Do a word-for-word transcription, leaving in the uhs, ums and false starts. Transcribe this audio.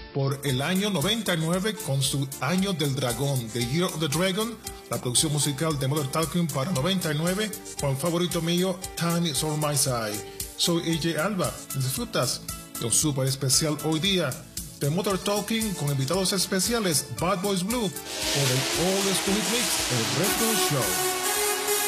por el año noventa y nueve con su Año del Dragón, The Year of the Dragon, la producción musical de Modern Talking para noventa y nueve, con el favorito mío, Time is on my side. Soy A J Alba, disfrutas de un super especial hoy día de Modern Talking con invitados especiales Bad Boys Blue por el All School Mix, el Record Show.